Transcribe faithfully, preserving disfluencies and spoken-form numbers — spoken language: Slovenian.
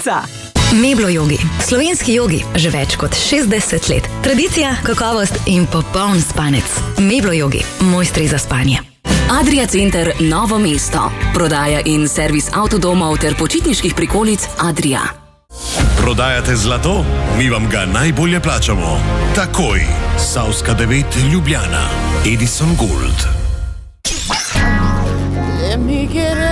Mojstrica. Meblo jogi, slovenski jogi, že več kot šestdeset let. Tradicija, kakovost in popoln spanec. Meblo jogi, mojstri za spanje. Adria Center Novo mesto. Prodaja in servis avtodomov ter počitniških prikolic Adria. Prodajate zlato? Mi vam ga najbolje plačamo. Takoj. Savska devet Ljubljana. Edison Gold. Let me get